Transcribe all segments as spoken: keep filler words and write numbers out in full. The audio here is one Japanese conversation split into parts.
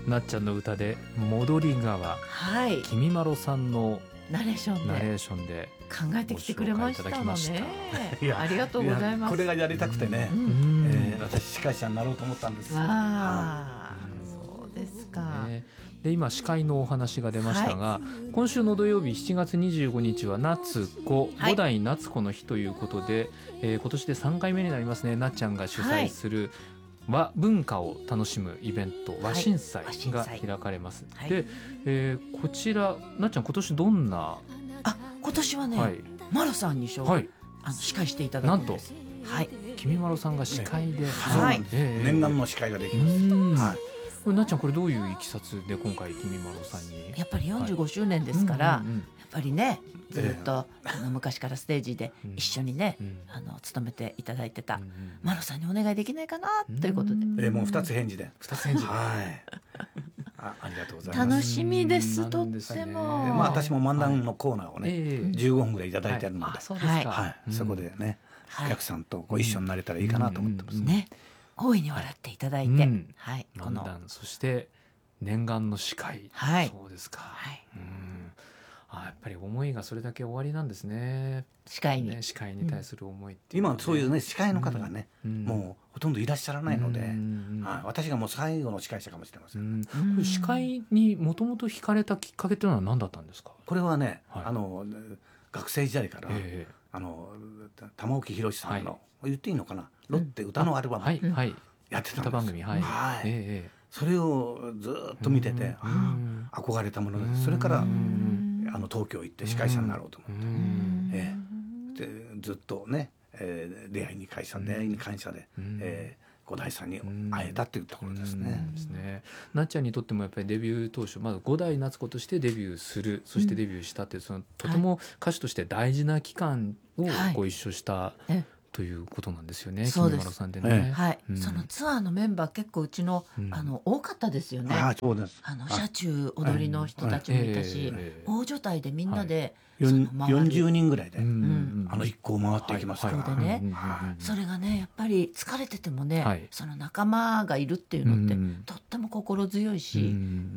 なっちゃんの歌で戻り川、 はい、 きみまろさんのナレーションでナレーションで考えてきてくれましたのね。 いやありがとうございます。 これがやりたくてね、 うんえー、私司会者になろうと思ったんです。 わあ、そうですか、 ね、で今司会のお話が出ましたが、 はい、 今週の土曜日しちがつにじゅうごにちは夏子、 はい、 五代夏子の日ということで、えー、今年でさんかいめになりますね。なっちゃんが主催する和文化を楽しむイベント、和震祭が開かれます、はい、で、えー、こちらなっちゃん今年どんな、 あ、今年はね、はい、マロさんに、はい、あの司会していただくんです。なんと、はい、 きみまろさんが司会で、ね、 はい、えー、念願の司会ができます。はい、 これなっちゃんこれどういういきさつで今回きみまろさんに。 やっぱりよんじゅうごしゅうねんですから、はい、うんうんうん、やっぱりねずっと、えー、あの昔からステージで一緒にね、うん、あの務めていただいてた、うんうん、マロさんにお願いできないかなということで、 えー、もう二つ返事で二つ返事はいあ, ありがとうございます。 楽しみです。とっても、 まあ、私も漫談のコーナーをね、はい、じゅうごふんぐらいいただいてるので、はい、 そうですか、 はい、そこでね、はい、お客さんとこう一緒になれたらいいかなと思ってます、 うんうんうん、ね、大いに笑っていただいて、はい、 はい、この漫談、そして念願の司会、はい、そうですか、はい、うん、あ、やっぱり思いがそれだけ終わりなんですね。 司会に、 ね、司会に対する思いっていう、 ね、うん、今そういうね司会の方がね、うん、もうほとんどいらっしゃらないので、 うんはい、私がもう最後の司会者かもしれません、 うん、司会にもともと惹かれたきっかけというのは何だったんですか。 これはね、はい、あの学生時代から、えー、あの玉置宏さんの、はい、言っていいのかな、ロッテ歌のアルバム、 はいはい、 やってたんです。 歌番組、はい、 はい、 えーそれをずっと見てて、ああ憧れたものです。それからあの東京行って司会者になろうと思って、えー、でずっとね、えー、出会いに感謝、出会いに感謝で、えー、五代さんに会えたっていうところですね。 ですね。なっちゃんにとってもやっぱりデビュー当初、まず五代夏子としてデビューする、そしてデビューしたっていう、そのとても歌手として大事な期間をご一緒した、はいはい、ということなんですよね。 そうです。 きみまろさんでね、 はい、うん、そのツアーのメンバー結構うちの、うん、あの多かったですよね。 あ、そうです。 あの車中踊りの人たちもいたし、えー、大所帯でみんなで、 はい、よんじゅうにんぐらいで、うん、あの一行回っていきますから、 はいはい、でね、はい、それがねやっぱり疲れててもね、はい、その仲間がいるっていうのって、うん、とっても心強いし、うん、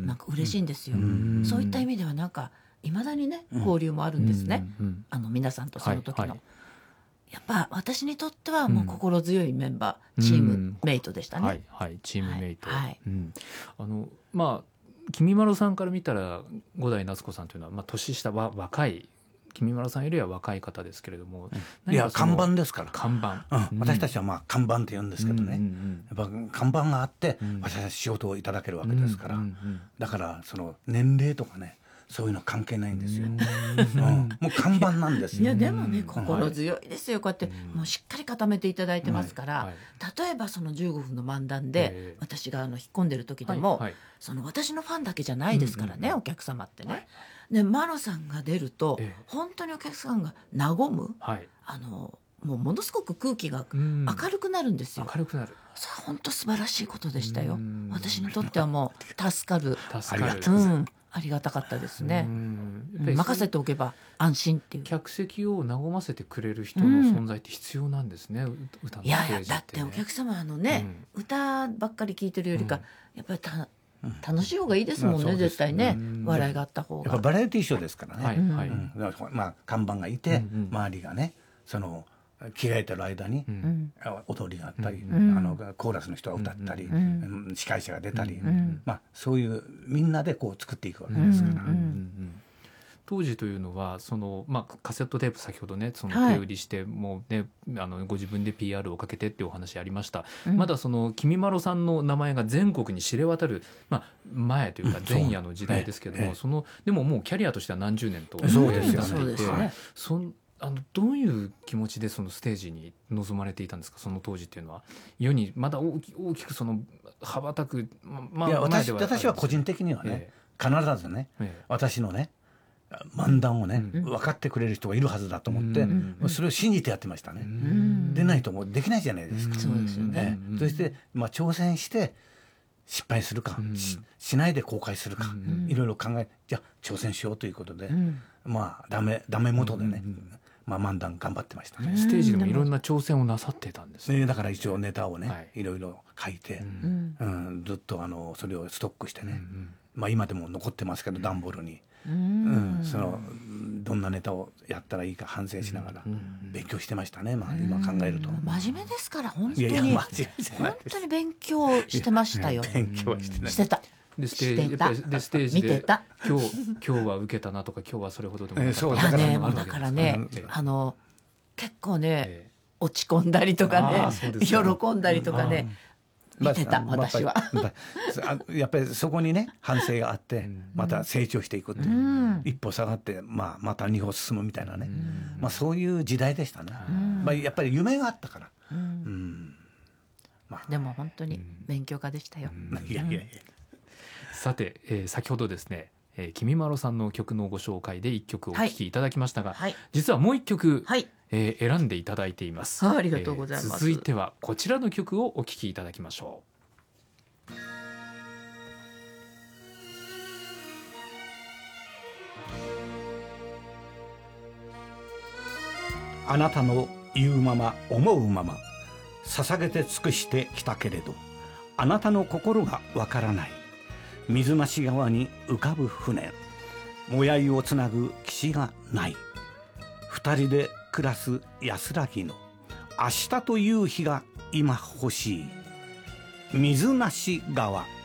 なんか嬉しいんですよ、うん、そういった意味ではなんかいまだにね交流もあるんですね、うん、あの皆さんとその時の、はいはい、やっぱ私にとってはもう心強いメンバー、うん、チームメイトでしたね、 はいはい、チームメイト、はいはい、うん、あのまあきみまろさんから見たら五代夏子さんというのは、まあ、年下は若いきみまろさんよりは若い方ですけれども、 うん、いや看板ですから、 看板、 うん、私たちはまあ看板って言うんですけどね、うんうんうん、やっぱ看板があって、うん、私たち仕事をいただけるわけですから、うんうんうん、だからその年齢とかねそういうの関係ないんですよ、うん、もう看板なんですよ。 いやでもね心強いですよ、こうやってもうしっかり固めていただいてますから、はいはい、例えばそのじゅうごふんの漫談で私があの引っ込んでる時でも、はいはい、その私のファンだけじゃないですからね、うんうん、お客様ってね、はい、でマロさんが出ると、えー、本当にお客さんが和む、はい、あのもうものすごく空気が明るくなるんですよ。 明るくなる。 さあ本当素晴らしいことでしたよ。私にとってはもう助かる助かる、 うん、ありがたかったですね。任せておけば安心っていう。 客席を和ませてくれる人の存在って必要なんですね、うん、歌のステージって、ね、いやいやだってお客様あのね、うん、歌ばっかり聴いてるよりか、うん、やっぱりた楽しい方がいいですもんね、うん、絶対ね、笑いがあった方が。 やっぱバラエティーショーですからね、 はいはい、 うん、まあ、看板がいて、うんうん、周りがねその着替えてる間に、うん、踊りがあったり、うん、あのコーラスの人が歌ったり、うん、司会者が出たり、うん、まあ、そういうみんなでこう作っていくわけですから、うんうんうん、 当時というのはその、まあ、カセットテープ先ほどねその手売りして、はい、もうねあのご自分で ピーアール をかけてっていうお話ありました、うん、まだそのきみまろさんの名前が全国に知れ渡る、まあ、前というか前夜の時代ですけども、うん、そのでももうキャリアとしては何十年とそうですよね、そのあのどういう気持ちでそのステージに臨まれていたんですか、その当時っていうのは。世にまだ大き大きくその羽ばたく、まあ、 いや 私, 私は個人的にはね、ええ、必ずね、ええ、私のね漫談をね、うん、分かってくれる人がいるはずだと思って、うんうん、それを信じてやってましたね、うん、でないともうできないじゃないですか、うん、 そうですよね、 ええ、そして、まあ、挑戦して失敗するか、うん、し, しないで後悔するか、うん、いろいろ考えじゃあ挑戦しようということで、うん、まあダメダメ元でね、うん、 まあ、漫談頑張ってましたね。 ステージでもいろんな挑戦をなさってたんですね。 ね、だから一応ネタをね、 はい、 いろいろ書いて、 うんうん、ずっとあのそれをストックしてね、 うんうん、 まあ、今でも残ってますけど段ボールに、 うんうん、そのどんなネタをやったらいいか反省しながら勉強してましたね、まあ、今考えると。 真面目ですから本当に。 いやいや真面目じゃない本当に勉強してましたよ。 勉強はしてない。 してた。 でステージやっぱりでステージで今日今日は受けたなとか今日はそれほどでもなかった、 そういやね、 だだからね、 ええ、 あの結構ね、 ええ、 落ち込んだりとかね、喜んだりとかね、見てた、 まあ、 私は。 やっぱりそこにね反省があってまた成長していくっていう、うん、一歩下がって、まあ、また二歩進むみたいなね、うん、まあ、そういう時代でしたね、うん、まあ、やっぱり夢があったから、うんうんまあ、でも本当に勉強家でしたよ、 うん、いやいやいや。 さて、えー、先ほどですね、えー、きみまろさんの曲のご紹介でいっきょくお聴きいただきましたが、はい、実はもういっきょく、はい、えー、選んでいただいています。 ありがとうございます、 えー、続いてはこちらの曲をお聴きいただきましょう。 あなたの言うまま思うまま捧げて尽くしてきたけれど、あなたの心がわからない。水なし川に浮かぶ船、もやいをつなぐ岸がない。二人で暮らす安らぎの明日という日が今欲しい。水なし川。